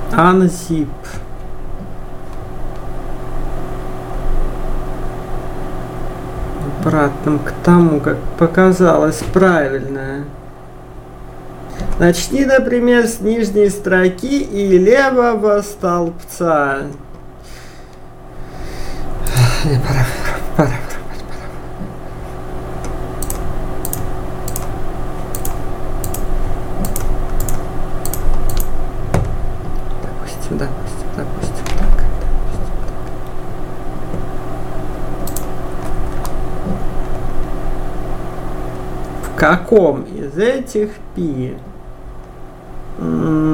Unzip. Обратным к тому, как показалось правильно. Начни, например, с нижней строки и левого столбца. Пора. Допустим, так. В каком из этих пи